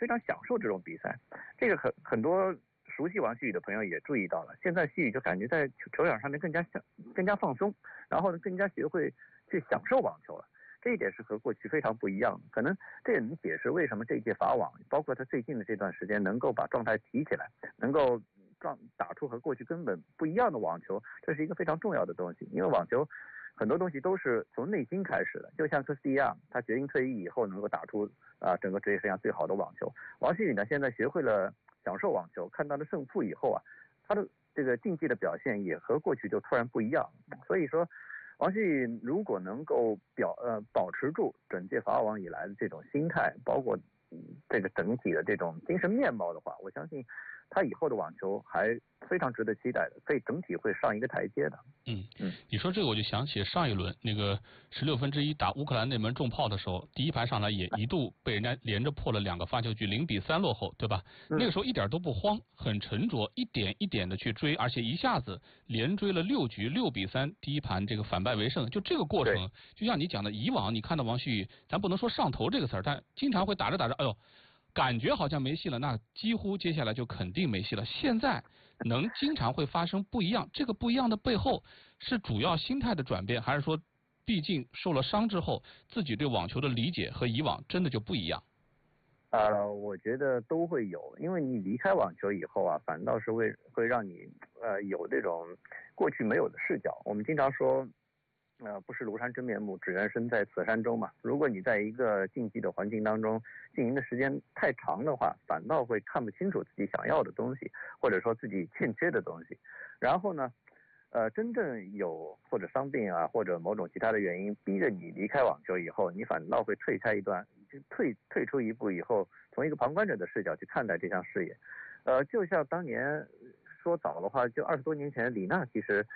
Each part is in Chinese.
非常享受这种比赛。这个很多熟悉王旭宇的朋友也注意到了，现在旭宇就感觉在球场上面更加放松，然后呢更加学会去享受网球了。这一点是和过去非常不一样的，可能这也能解释为什么这一届法网，包括他最近的这段时间能够把状态提起来，能够打出和过去根本不一样的网球，这是一个非常重要的东西。因为网球很多东西都是从内心开始的，就像科斯蒂亚，他决定退役以后能够打出整个职业生涯最好的网球。王旭宇呢，现在学会了享受网球，看到了胜负以后啊，他的这个竞技的表现也和过去就突然不一样。所以说，王旭宇如果能够保持住整届法网以来的这种心态，包括这个整体的这种精神面貌的话，我相信他以后的网球还非常值得期待的，所以整体会上一个台阶的。 你说这个我就想起上一轮那个16分之一打乌克兰那门重炮的时候，第一盘上来也一度被人家连着破了2个发球局，0-3落后，对吧？那个时候一点都不慌，很沉着，一点一点的去追，而且一下子连追了6局，6-3，第一盘这个反败为胜。就这个过程，就像你讲的，以往你看到王旭宇，咱不能说上头这个词儿，但经常会打着打着，哎呦，感觉好像没戏了，那几乎接下来就肯定没戏了。现在能经常会发生不一样，这个不一样的背后是主要心态的转变，还是说毕竟受了伤之后自己对网球的理解和以往真的就不一样？ 我觉得都会有，因为你离开网球以后啊，反倒是会让你有这种过去没有的视角。我们经常说不是庐山真面目，只缘身在此山中嘛。如果你在一个竞技的环境当中经营的时间太长的话，反倒会看不清楚自己想要的东西，或者说自己欠缺的东西。然后呢，真正有或者伤病啊，或者某种其他的原因逼着你离开网球以后，你反倒会退出一步以后，从一个旁观者的视角去看待这项事业。就像当年说早的话，就20多年前，李娜其实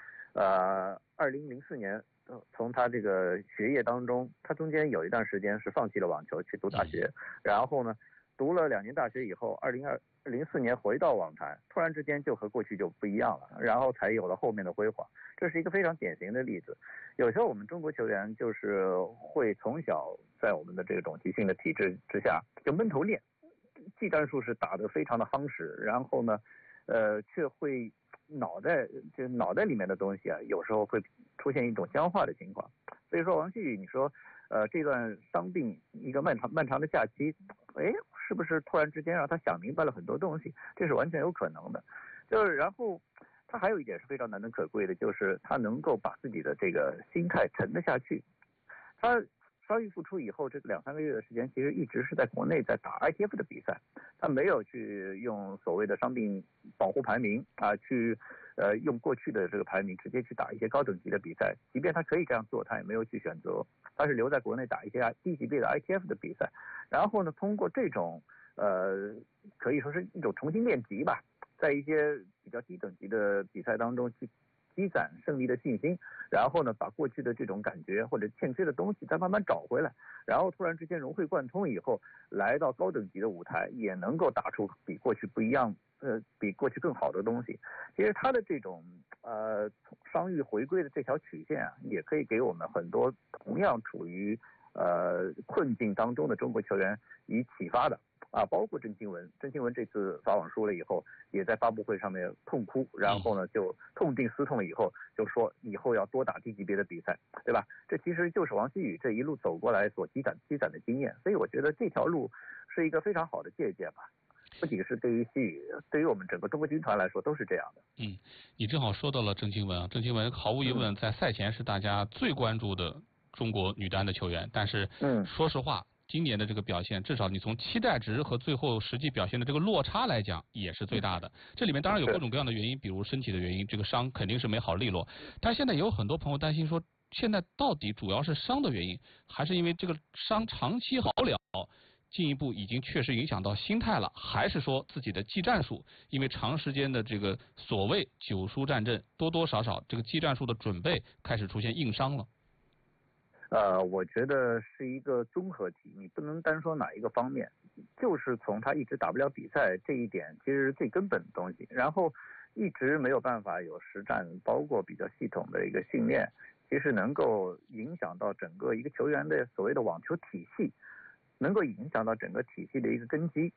2004年。从他这个学业当中，他中间有一段时间是放弃了网球去读大学，然后呢，读了2年大学以后，2004年回到网坛，突然之间就和过去就不一样了，然后才有了后面的辉煌。这是一个非常典型的例子。有时候我们中国球员就是会从小在我们的这种集训的体制之下就闷头练，技战术是打得非常的夯实，然后呢，却会脑袋里面的东西啊，有时候会出现一种僵化的情况。所以说王旭宇，你说这段伤病一个漫长的假期，是不是突然之间让他想明白了很多东西？这是完全有可能的。就是然后他还有一点是非常难能可贵的，就是他能够把自己的这个心态沉得下去。他伤愈复出以后，这个2-3个月的时间，其实一直是在国内在打 ITF 的比赛，他没有去用所谓的伤病保护排名啊，去用过去的这个排名直接去打一些高等级的比赛。即便他可以这样做，他也没有去选择，他是留在国内打一些低级别的 ITF 的比赛。然后呢，通过这种可以说是一种重新练级吧，在一些比较低等级的比赛当中去积攒胜利的信心，然后呢，把过去的这种感觉或者欠缺的东西再慢慢找回来，然后突然之间融会贯通以后，来到高等级的舞台，也能够打出比过去不一样，比过去更好的东西。其实他的这种伤愈回归的这条曲线啊，也可以给我们很多同样处于困境当中的中国球员以启发的。包括郑钦文这次法网输了以后，也在发布会上面痛哭，然后呢就痛定思痛以后就说以后要多打低级别的比赛，对吧？这其实就是王希宇这一路走过来所积攒的经验，所以我觉得这条路是一个非常好的借鉴吧。不仅是对于希宇，对于我们整个中国军团来说都是这样的。 你正好说到了郑钦文啊，郑钦文毫无疑问在赛前是大家最关注的中国女单的球员，但是说实话。今年的这个表现，至少你从期待值和最后实际表现的这个落差来讲，也是最大的。这里面当然有各种各样的原因，比如身体的原因，这个伤肯定是没好利落。但现在也有很多朋友担心说，现在到底主要是伤的原因，还是因为这个伤长期好不了，进一步已经确实影响到心态了，还是说自己的技战术，因为长时间的这个所谓久疏战阵，多多少少这个技战术的准备开始出现硬伤了。 我觉得是一个综合体，你不能单说哪一个方面，就是从他一直打不了比赛这一点，其实是最根本的东西。然后一直没有办法有实战，包括比较系统的一个训练，其实能够影响到整个一个球员的所谓的网球体系，能够影响到整个体系的一个根基。